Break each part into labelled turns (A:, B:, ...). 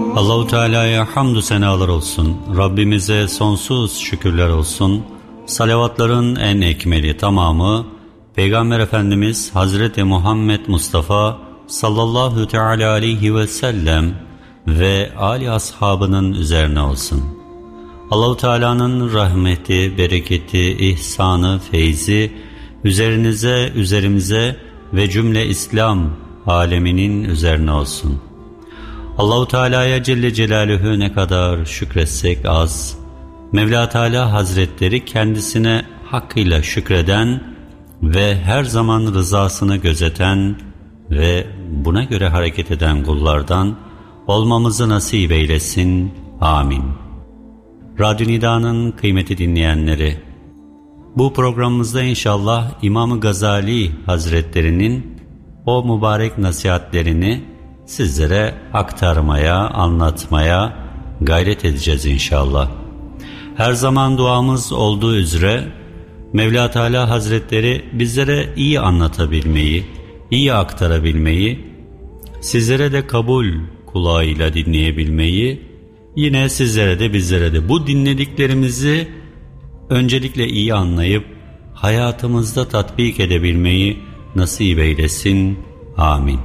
A: Allahu Teala'ya hamdü senalar olsun. Rabbimize sonsuz şükürler olsun. Salavatların en ekmeli tamamı Peygamber Efendimiz Hazreti Muhammed Mustafa sallallahu teala aleyhi ve sellem ve âli ashabının üzerine olsun. Allahu Teala'nın rahmeti, bereketi, ihsanı, feyzi üzerinize, üzerimize ve cümle İslam aleminin üzerine olsun. Allahu Teala'ya Celle Celaluhu ne kadar şükretsek az. Mevla Teala Hazretleri kendisine hakkıyla şükreden ve her zaman rızasını gözeten ve buna göre hareket eden kullardan olmamızı nasip eylesin. Amin. Radyo Nida'nın kıymetli dinleyenleri, bu programımızda inşallah İmam-ı Gazali Hazretleri'nin o mübarek nasihatlerini sizlere aktarmaya, anlatmaya gayret edeceğiz inşallah. Her zaman duamız olduğu üzere Mevla Teala Hazretleri bizlere iyi anlatabilmeyi, iyi aktarabilmeyi, sizlere de kabul kulağıyla dinleyebilmeyi, yine sizlere de bizlere de bu dinlediklerimizi öncelikle iyi anlayıp hayatımızda tatbik edebilmeyi nasip eylesin. Amin.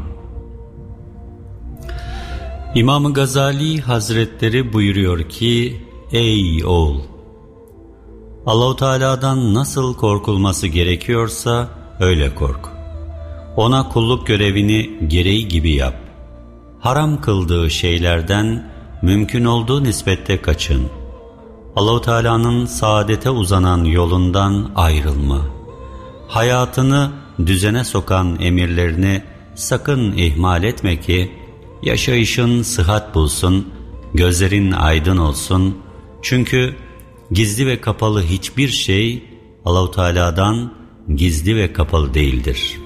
A: İmam-ı Gazali Hazretleri buyuruyor ki, ey oğul! Allah-u Teala'dan nasıl korkulması gerekiyorsa öyle kork. Ona kulluk görevini gereği gibi yap. Haram kıldığı şeylerden mümkün olduğu nispette kaçın. Allah-u Teala'nın saadete uzanan yolundan ayrılma. Hayatını düzene sokan emirlerini sakın ihmal etme ki yaşayışın sıhhat bulsun, gözlerin aydın olsun. Çünkü gizli ve kapalı hiçbir şey Allah-u Teala'dan gizli ve kapalı değildir.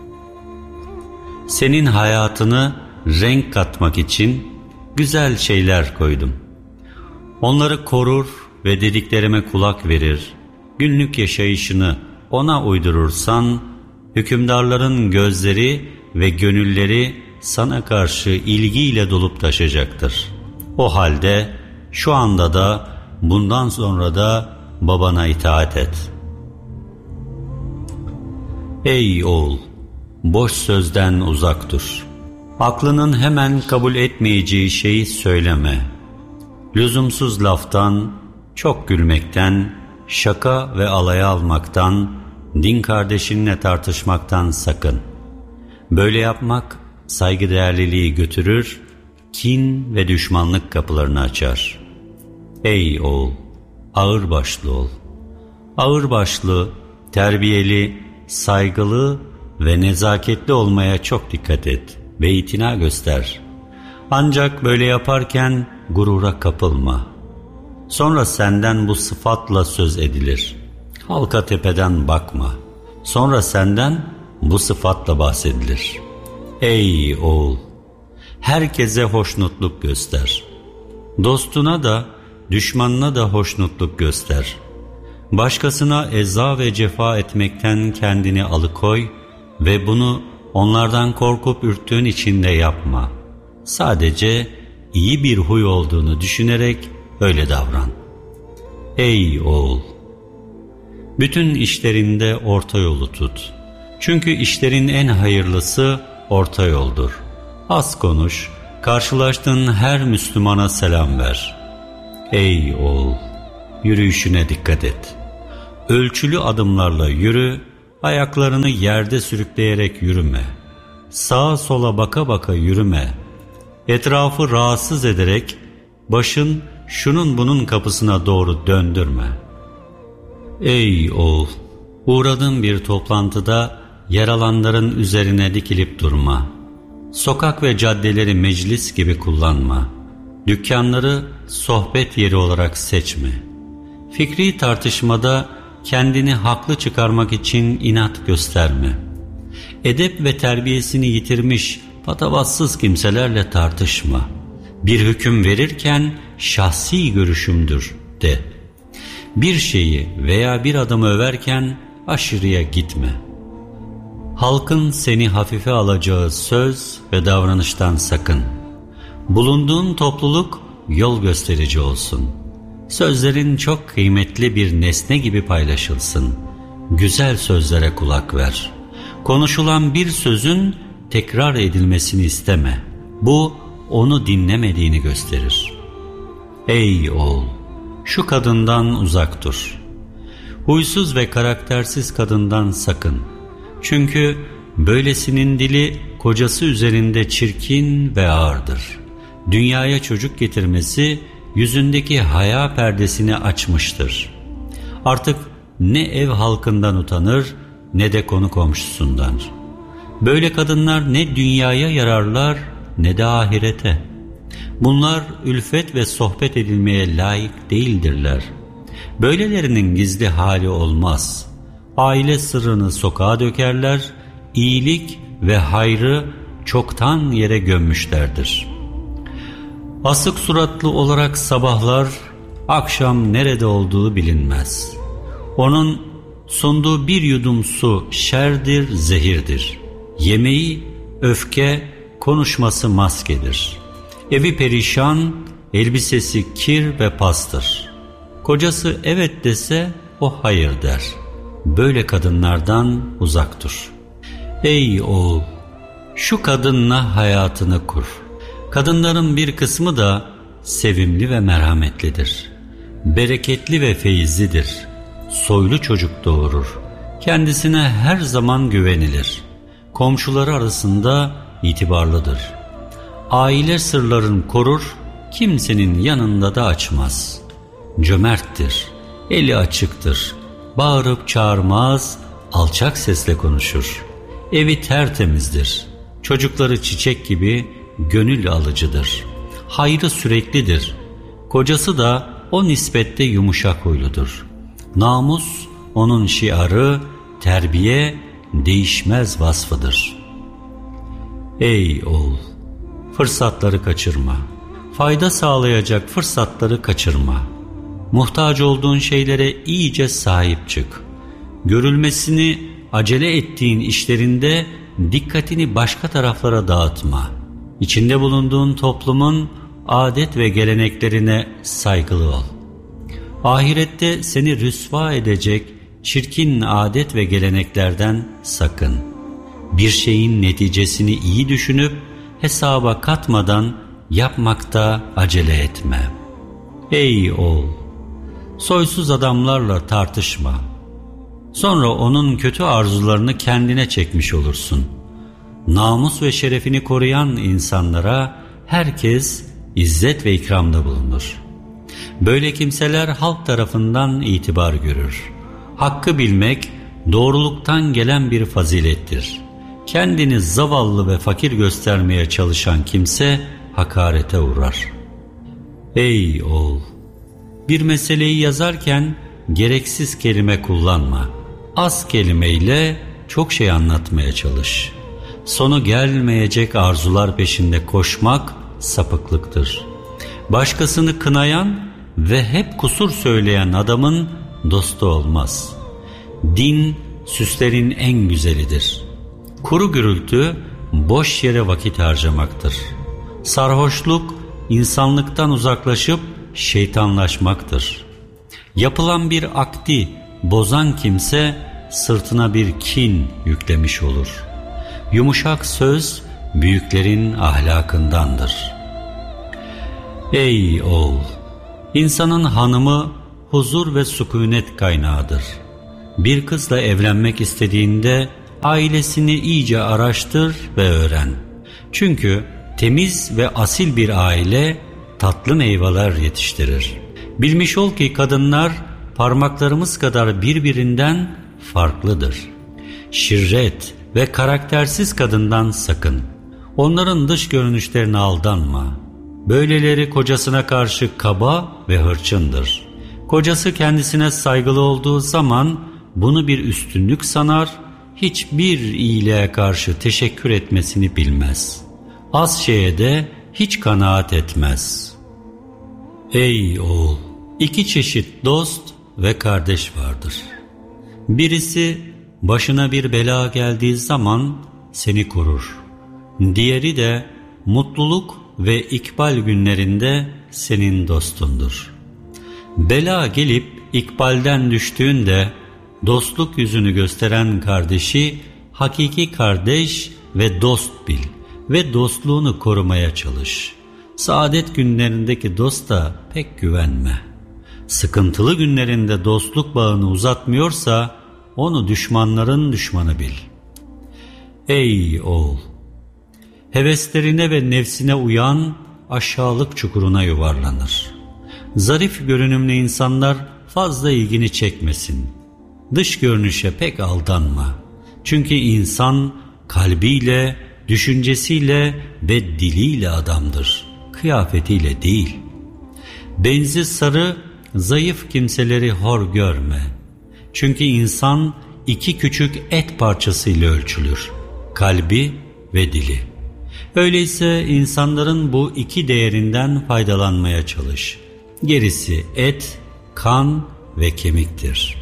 A: Senin hayatını renk katmak için güzel şeyler koydum. Onları korur ve dediklerime kulak verir. Günlük yaşayışını ona uydurursan, hükümdarların gözleri ve gönülleri sana karşı ilgiyle dolup taşacaktır. O halde şu anda da bundan sonra da babana itaat et. Ey oğul! Boş sözden uzak dur. Aklının hemen kabul etmeyeceği şeyi söyleme. Lüzumsuz laftan, çok gülmekten, şaka ve alaya almaktan, din kardeşinle tartışmaktan sakın. Böyle yapmak saygıdeğerliliği götürür, kin ve düşmanlık kapılarını açar. Ey oğul! Ağırbaşlı ol. Ağırbaşlı, terbiyeli, saygılı ve nezaketli olmaya çok dikkat et ve itina göster. Ancak böyle yaparken gurura kapılma. Sonra senden bu sıfatla söz edilir. Halka tepeden bakma. Sonra senden bu sıfatla bahsedilir. Ey oğul! Herkese hoşnutluk göster. Dostuna da, düşmanına da hoşnutluk göster. Başkasına eza ve cefa etmekten kendini alıkoy ve bunu onlardan korkup ürktüğün için de yapma. Sadece iyi bir huy olduğunu düşünerek öyle davran. Ey oğul! Bütün işlerinde orta yolu tut. Çünkü işlerin en hayırlısı orta yoldur. Az konuş, karşılaştığın her Müslümana selam ver. Ey oğul! Yürüyüşüne dikkat et. Ölçülü adımlarla yürü, ayaklarını yerde sürükleyerek yürüme. Sağa sola baka baka yürüme. Etrafı rahatsız ederek başın şunun bunun kapısına doğru döndürme. Ey oğul! Uğradığın bir toplantıda yer alanların üzerine dikilip durma. Sokak ve caddeleri meclis gibi kullanma. Dükkanları sohbet yeri olarak seçme. Fikri tartışmada kendini haklı çıkarmak için inat gösterme. Edep ve terbiyesini yitirmiş patavatsız kimselerle tartışma. Bir hüküm verirken şahsi görüşümdür de. Bir şeyi veya bir adamı överken aşırıya gitme. Halkın seni hafife alacağı söz ve davranıştan sakın. Bulunduğun topluluk yol gösterici olsun. Sözlerin çok kıymetli bir nesne gibi paylaşılsın. Güzel sözlere kulak ver. Konuşulan bir sözün tekrar edilmesini isteme. Bu onu dinlemediğini gösterir. Ey oğul! Şu kadından uzak dur. Huysuz ve karaktersiz kadından sakın. Çünkü böylesinin dili kocası üzerinde çirkin ve ağırdır. Dünyaya çocuk getirmesi yüzündeki haya perdesini açmıştır. Artık ne ev halkından utanır ne de konu komşusundan. Böyle kadınlar ne dünyaya yararlar ne de ahirete. Bunlar ülfet ve sohbet edilmeye layık değildirler. Böylelerinin gizli hali olmaz. Aile sırrını sokağa dökerler, iyilik ve hayrı çoktan yere gömmüşlerdir. Asık suratlı olarak sabahlar, akşam nerede olduğu bilinmez. Onun sunduğu bir yudum su şerdir, zehirdir. Yemeği öfke, konuşması maskedir. Evi perişan, elbisesi kir ve pastır. Kocası evet dese o hayır der. Böyle kadınlardan uzak dur. Ey oğul! Şu kadınla hayatını kur. Kadınların bir kısmı da sevimli ve merhametlidir. Bereketli ve feyizlidir. Soylu çocuk doğurur. Kendisine her zaman güvenilir. Komşuları arasında itibarlıdır. Aile sırlarını korur, kimsenin yanında da açmaz. Cömerttir, eli açıktır. Bağırıp çağırmaz, alçak sesle konuşur. Evi tertemizdir. Çocukları çiçek gibi gönül alıcıdır. Hayrı süreklidir. Kocası da o nispette yumuşak huyludur. Namus onun şiarı, terbiye değişmez vasfıdır. Ey oğul! Fırsatları kaçırma. Fayda sağlayacak fırsatları kaçırma. Muhtaç olduğun şeylere iyice sahip çık. Görülmesini acele ettiğin işlerinde dikkatini başka taraflara dağıtma. İçinde bulunduğun toplumun adet ve geleneklerine saygılı ol. Ahirette seni rüsva edecek çirkin adet ve geleneklerden sakın. Bir şeyin neticesini iyi düşünüp hesaba katmadan yapmakta acele etme. Ey oğul! Soysuz adamlarla tartışma. Sonra onun kötü arzularını kendine çekmiş olursun. Namus ve şerefini koruyan insanlara herkes izzet ve ikramda bulunur. Böyle kimseler halk tarafından itibar görür. Hakkı bilmek doğruluktan gelen bir fazilettir. Kendini zavallı ve fakir göstermeye çalışan kimse hakarete uğrar. Ey oğul! Bir meseleyi yazarken gereksiz kelime kullanma. Az kelimeyle çok şey anlatmaya çalış. Sonu gelmeyecek arzular peşinde koşmak sapıklıktır. Başkasını kınayan ve hep kusur söyleyen adamın dostu olmaz. Din süslerin en güzelidir. Kuru gürültü boş yere vakit harcamaktır. Sarhoşluk insanlıktan uzaklaşıp şeytanlaşmaktır. Yapılan bir akdi bozan kimse sırtına bir kin yüklemiş olur. Yumuşak söz büyüklerin ahlakındandır. Ey oğul! İnsanın hanımı huzur ve sükunet kaynağıdır. Bir kızla evlenmek istediğinde ailesini iyice araştır ve öğren. Çünkü temiz ve asil bir aile tatlı meyveler yetiştirir. Bilmiş ol ki kadınlar parmaklarımız kadar birbirinden farklıdır. Şirret ve karaktersiz kadından sakın. Onların dış görünüşlerine aldanma. Böyleleri kocasına karşı kaba ve hırçındır. Kocası kendisine saygılı olduğu zaman bunu bir üstünlük sanar, hiçbir iyiliğe karşı teşekkür etmesini bilmez. Az şeye de hiç kanaat etmez. Ey oğul! İki çeşit dost ve kardeş vardır. Birisi başına bir bela geldiği zaman seni korur. Diğeri de mutluluk ve ikbal günlerinde senin dostundur. Bela gelip ikbalden düştüğünde dostluk yüzünü gösteren kardeşi hakiki kardeş ve dost bil ve dostluğunu korumaya çalış. Saadet günlerindeki dosta pek güvenme. Sıkıntılı günlerinde dostluk bağını uzatmıyorsa onu düşmanların düşmanı bil. Ey oğul! Heveslerine ve nefsine uyan aşağılık çukuruna yuvarlanır. Zarif görünümlü insanlar fazla ilgini çekmesin. Dış görünüşe pek aldanma. Çünkü insan kalbiyle, düşüncesiyle ve diliyle adamdır. Kıyafetiyle değil. Benzi sarı, zayıf kimseleri hor görme. Çünkü insan iki küçük et parçasıyla ölçülür. Kalbi ve dili. Öyleyse insanların bu iki değerinden faydalanmaya çalış. Gerisi et, kan ve kemiktir.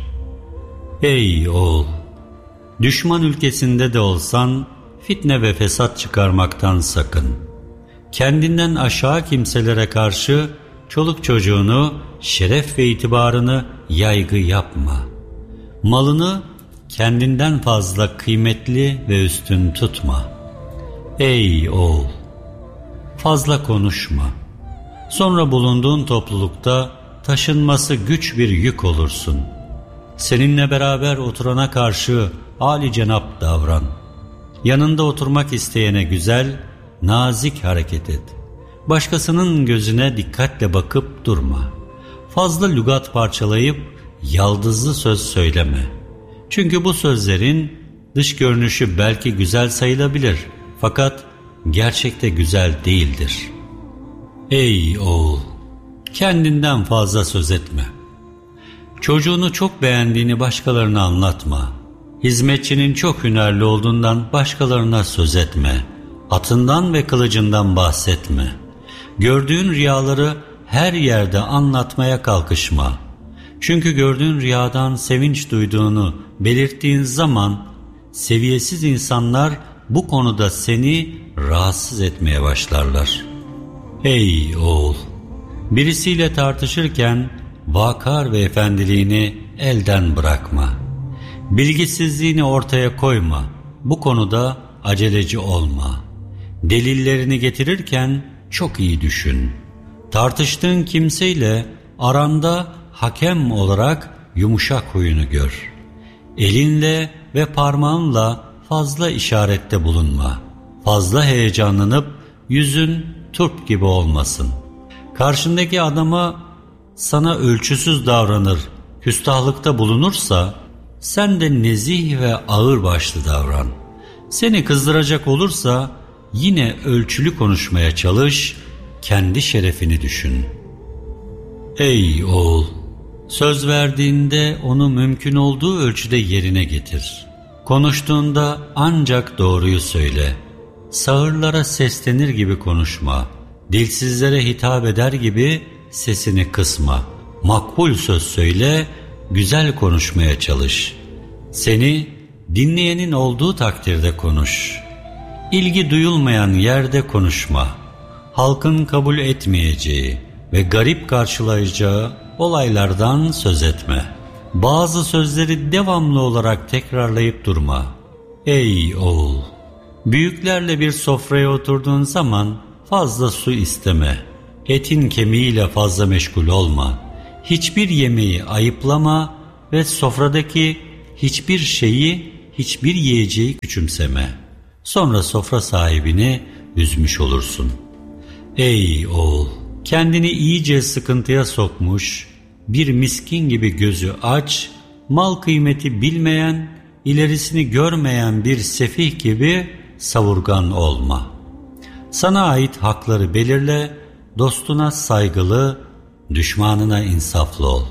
A: Ey oğul! Düşman ülkesinde de olsan fitne ve fesat çıkarmaktan sakın. Kendinden aşağı kimselere karşı çoluk çocuğunu, şeref ve itibarını yaygı yapma. Malını kendinden fazla kıymetli ve üstün tutma. Ey oğul! Fazla konuşma. Sonra bulunduğun toplulukta taşınması güç bir yük olursun. Seninle beraber oturana karşı âli-cenap davran. Yanında oturmak isteyene güzel, nazik hareket et. Başkasının gözüne dikkatle bakıp durma. Fazla lügat parçalayıp yaldızlı söz söyleme. Çünkü bu sözlerin dış görünüşü belki güzel sayılabilir, fakat gerçekte güzel değildir. Ey oğul! Kendinden fazla söz etme. Çocuğunu çok beğendiğini başkalarına anlatma. Hizmetçinin çok hünerli olduğundan başkalarına söz etme. Atından ve kılıcından bahsetme. Gördüğün rüyaları her yerde anlatmaya kalkışma. Çünkü gördüğün rüyadan sevinç duyduğunu belirttiğin zaman seviyesiz insanlar bu konuda seni rahatsız etmeye başlarlar. Ey oğul! Birisiyle tartışırken vakar ve efendiliğini elden bırakma. Bilgisizliğini ortaya koyma. Bu konuda aceleci olma. Delillerini getirirken çok iyi düşün. Tartıştığın kimseyle aranda hakem olarak yumuşak huyunu gör. Elinle ve parmağınla fazla işarette bulunma. Fazla heyecanlanıp yüzün turp gibi olmasın. Karşındaki adama sana ölçüsüz davranır, küstahlıkta bulunursa sen de nezih ve ağırbaşlı davran. Seni kızdıracak olursa yine ölçülü konuşmaya çalış, kendi şerefini düşün. Ey oğul! Söz verdiğinde onu mümkün olduğu ölçüde yerine getir. Konuştuğunda ancak doğruyu söyle. Sağırlara seslenir gibi konuşma. Dilsizlere hitap eder gibi sesini kısma. Makbul söz söyle, güzel konuşmaya çalış. Seni dinleyenin olduğu takdirde konuş. İlgi duyulmayan yerde konuşma. Halkın kabul etmeyeceği ve garip karşılayacağı olaylardan söz etme. Bazı sözleri devamlı olarak tekrarlayıp durma. Ey oğul! Büyüklerle bir sofraya oturduğun zaman fazla su isteme. Etin kemiğiyle fazla meşgul olma. Hiçbir yemeği ayıplama ve sofradaki hiçbir şeyi, hiçbir yiyeceği küçümseme. Sonra sofra sahibini üzmüş olursun. Ey oğul! Kendini iyice sıkıntıya sokmuş, bir miskin gibi gözü aç, mal kıymeti bilmeyen, ilerisini görmeyen bir sefih gibi savurgan olma. Sana ait hakları belirle, dostuna saygılı, düşmanına insaflı ol.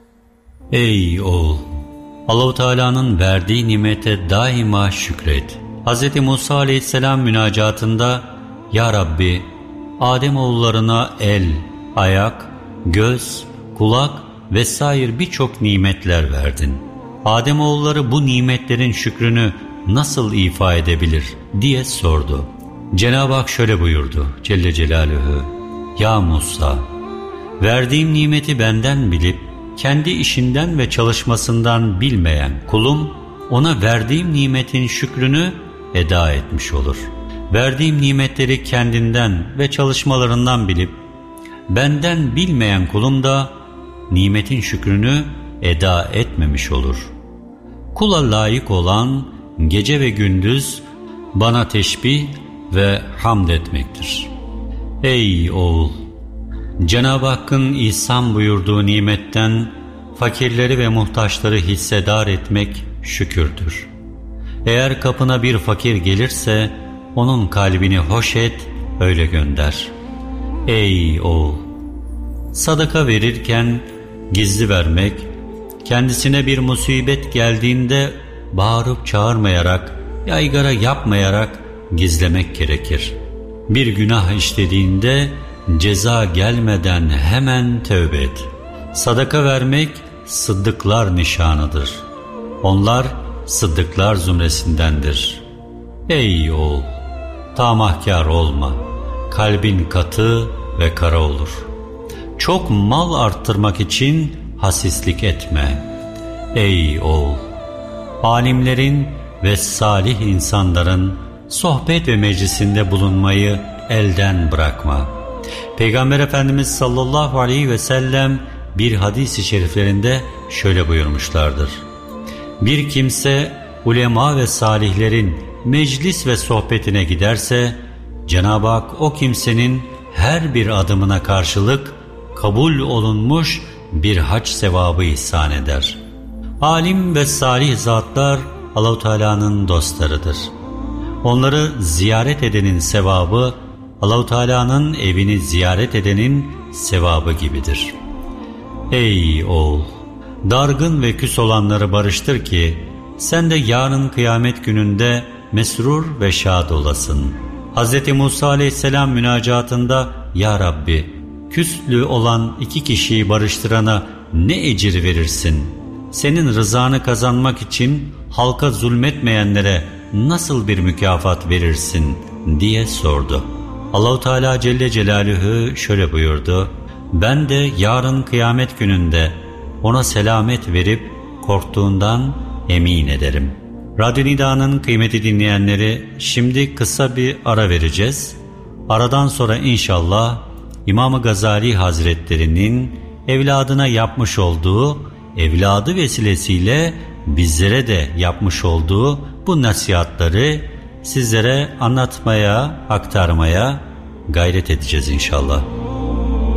A: Ey oğul! Allah-u Teala'nın verdiği nimete daima şükret. Hz. Musa aleyhisselam münacatında, Ya Rabbi, Ademoğullarına el, ayak, göz, kulak vesaire birçok nimetler verdin. Ademoğulları bu nimetlerin şükrünü nasıl ifa edebilir diye sordu. Cenab-ı Hak şöyle buyurdu Celle Celaluhu: Ya Musa, verdiğim nimeti benden bilip kendi işinden ve çalışmasından bilmeyen kulum, ona verdiğim nimetin şükrünü eda etmiş olur. Verdiğim nimetleri kendinden ve çalışmalarından bilip benden bilmeyen kulum da nimetin şükrünü eda etmemiş olur. Kula layık olan gece ve gündüz bana teşbih ve hamd etmektir. Ey oğul! Cenab-ı Hakk'ın ihsan buyurduğu nimetten fakirleri ve muhtaçları hissedar etmek şükürdür. Eğer kapına bir fakir gelirse onun kalbini hoş et, öyle gönder. Ey oğul! Sadaka verirken gizli vermek, kendisine bir musibet geldiğinde bağırıp çağırmayarak, yaygara yapmayarak gizlemek gerekir. Bir günah işlediğinde ceza gelmeden hemen tövbe et. Sadaka vermek sıddıklar nişanıdır. Onlar sıddıklar zümresindendir. Ey oğul! Tamahkar olma. Kalbin katı ve kara olur. Çok mal arttırmak için hasislik etme. Ey oğul! Alimlerin ve salih insanların sohbet ve meclisinde bulunmayı elden bırakma. Peygamber Efendimiz sallallahu aleyhi ve sellem bir hadis-i şeriflerinde şöyle buyurmuşlardır: Bir kimse ulema ve salihlerin meclis ve sohbetine giderse, Cenab-ı Hak o kimsenin her bir adımına karşılık kabul olunmuş bir hac sevabı ihsan eder. Alim ve salih zatlar Allah-u Teala'nın dostlarıdır. Onları ziyaret edenin sevabı Allah-u Teala'nın evini ziyaret edenin sevabı gibidir. Ey oğul! Dargın ve küs olanları barıştır ki sen de yarın kıyamet gününde mesrur ve şad olasın. Hz. Musa aleyhisselam münacatında Ya Rabbi, küslü olan iki kişiyi barıştırana ne ecir verirsin? Senin rızanı kazanmak için halka zulmetmeyenlere nasıl bir mükafat verirsin diye sordu. Allah-u Teala Celle Celaluhu şöyle buyurdu: Ben de yarın kıyamet gününde ona selamet verip korktuğundan emin ederim. Radyo Nida'nın kıymetli dinleyenleri, şimdi kısa bir ara vereceğiz. Aradan sonra inşallah İmam-ı Gazali Hazretleri'nin evladına yapmış olduğu, evladı vesilesiyle bizlere de yapmış olduğu bu nasihatları sizlere anlatmaya, aktarmaya gayret edeceğiz inşallah.